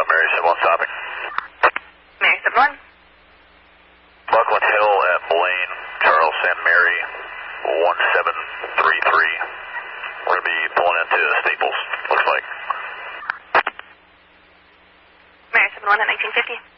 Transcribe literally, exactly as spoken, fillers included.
Mary seven one stopping. Mary seven one. Buckland Hill at Blaine, Charles San Mary, one seven three three. We're going to be pulling into Staples, looks like. Mary seven one at nineteen fifty.